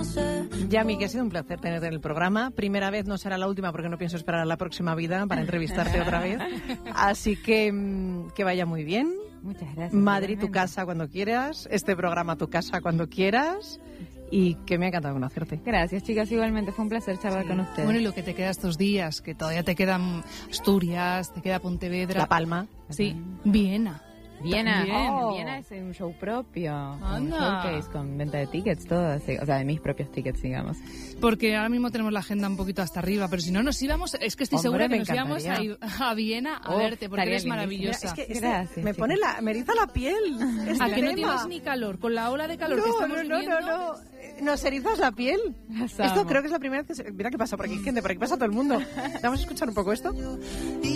Yami, que ha sido un placer tenerte en el programa. Primera vez, no será la última porque no pienso esperar a la próxima vida para entrevistarte otra vez. Así que vaya muy bien. Muchas gracias. Madrid, tu casa cuando quieras. Este programa, tu casa cuando quieras. Y que me ha encantado conocerte. Gracias, chicas, igualmente. Fue un placer charlar con ustedes. Bueno, y lo que te queda estos días, que todavía te quedan Asturias, te queda Pontevedra. La Palma. Sí, Viena. Viena, También. Viena es un show propio, un Anda. showcase con venta de tickets, todo así, o sea, de mis propios tickets, digamos. Porque ahora mismo tenemos la agenda un poquito hasta arriba, pero si no nos íbamos, es que estoy Hombre, segura que me nos íbamos a Viena a verte, porque eres estaría maravillosa. Mira, es que Gracias, me chicas. pone me eriza la piel. Este ¿A que no tema. tienes ni calor? Con la ola de calor que estamos viviendo. No. Nos erizas la piel. Las Esto amo. creo que es la primera vez que... Mira qué pasa por aquí, gente, por aquí pasa todo el mundo. Vamos a escuchar un poco esto.